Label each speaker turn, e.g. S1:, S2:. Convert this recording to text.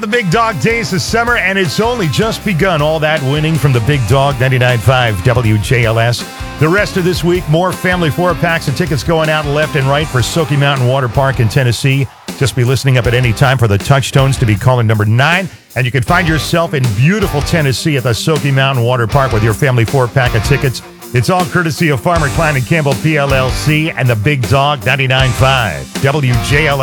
S1: The Big Dog Days of summer, and it's only just begun. All that winning from the Big Dog 99.5 WJLS. The rest of this week, more family 4-packs and tickets going out left and right for Smoky Mountain Water Park in Tennessee. Just be listening up at any time for the Touchstones to be calling number 9. And you can find yourself in beautiful Tennessee at the Smoky Mountain Water Park with your family 4-pack of tickets. It's all courtesy of Farmer Klein and Campbell PLLC and the Big Dog 99.5 WJLS.